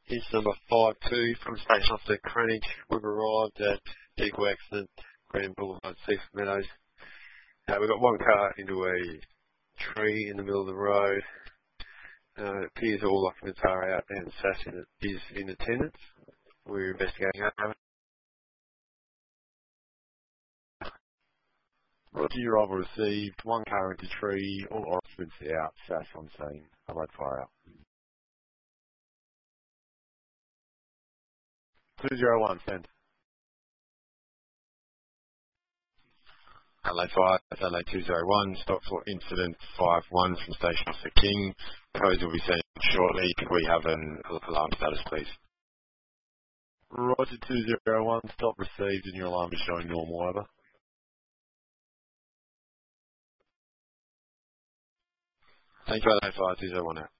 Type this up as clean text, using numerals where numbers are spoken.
Here's number 52 from Station Officer Cranage. We've arrived at Equal Accident, Grand Boulevard, Seaford Meadows. We've got one car into a tree in the middle of the road. It appears all occupants are out and the assassin is in attendance. We're investigating over. Roger, your arrival received. One car into tree, all occupants out, SAS on scene. Alert fire out. 201, send. LA 5, LA 201, stop for incident 51 from Station Officer King. Codes will be sent shortly. Could we have an alarm status, please? Roger, 201, stop received and your alarm is showing normal, over. Thank you, LA 5, 201 out.